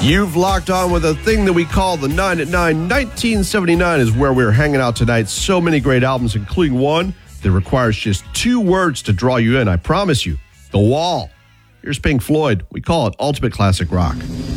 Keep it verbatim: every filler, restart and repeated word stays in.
You've locked on with a thing that we call the nine at nine. nineteen seventy-nine is where we're hanging out tonight. So many great albums, including one that requires just two words to draw you in. I promise you, The Wall. Here's Pink Floyd. We call it Ultimate Classic Rock.